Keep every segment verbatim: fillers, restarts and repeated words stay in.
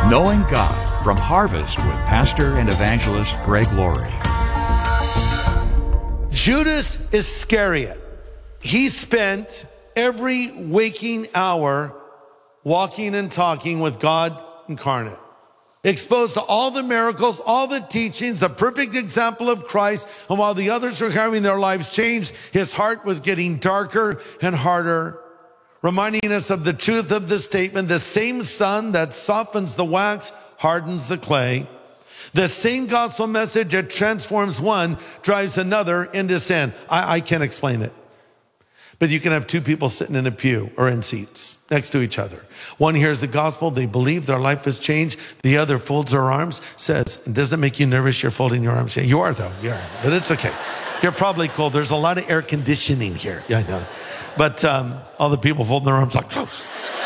Knowing God from Harvest with Pastor and Evangelist Greg Laurie. Judas Iscariot, he spent every waking hour walking and talking with God incarnate, exposed to all the miracles, all the teachings, the perfect example of Christ. And while the others were having their lives changed, his heart was getting darker and harder, reminding us of the truth of the statement, the same sun that softens the wax hardens the clay. The same gospel message that transforms one drives another into sin. I, I can't explain it. But you can have two people sitting in a pew or in seats next to each other. One hears the gospel, they believe, their life has changed. The other folds their arms, says, does it make you nervous you're folding your arms? Yeah, you are though, you are, but it's okay. You're probably cold. There's a lot of air conditioning here. Yeah, I know. But um, all the people folding their arms like, close.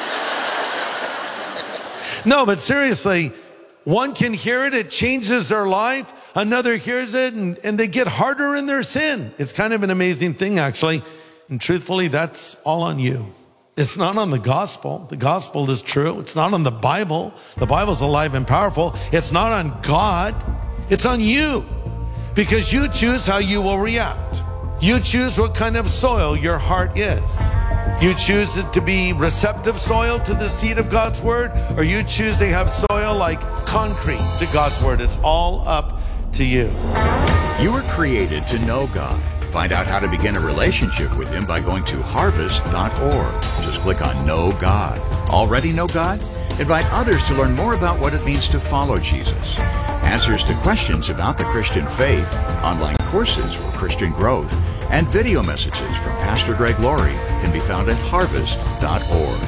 No, but seriously, one can hear it, it changes their life. Another hears it and, and they get harder in their sin. It's kind of an amazing thing, actually. And truthfully, that's all on you. It's not on the gospel. The gospel is true. It's not on the Bible. The Bible's alive and powerful. It's not on God. It's on you. Because you choose how you will react. You choose what kind of soil your heart is. You choose it to be receptive soil to the seed of God's word, or you choose to have soil like concrete to God's word. It's all up to you. You were created to know God. Find out how to begin a relationship with Him by going to harvest dot org. Just click on Know God. Already know God? Invite others to learn more about what it means to follow Jesus. Answers to questions about the Christian faith, online courses for Christian growth, and video messages from Pastor Greg Laurie can be found at harvest dot org.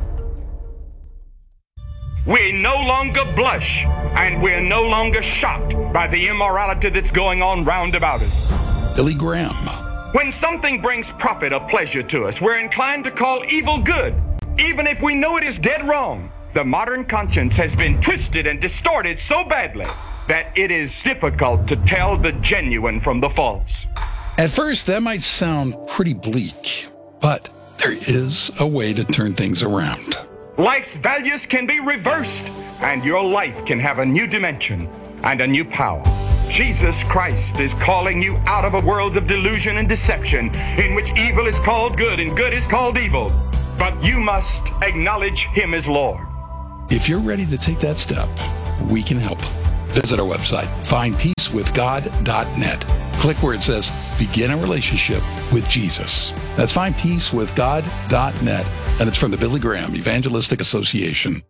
We no longer blush and we're no longer shocked by the immorality that's going on round about us. Billy Graham. When something brings profit or pleasure to us, we're inclined to call evil good, even if we know it is dead wrong. The modern conscience has been twisted and distorted so badly that it is difficult to tell the genuine from the false. At first, that might sound pretty bleak, but there is a way to turn things around. Life's values can be reversed, and your life can have a new dimension and a new power. Jesus Christ is calling you out of a world of delusion and deception in which evil is called good and good is called evil. But you must acknowledge Him as Lord. If you're ready to take that step, we can help. Visit our website, find peace with god dot net. Click where it says Begin a Relationship with Jesus. That's find peace with god dot net. And it's from the Billy Graham Evangelistic Association.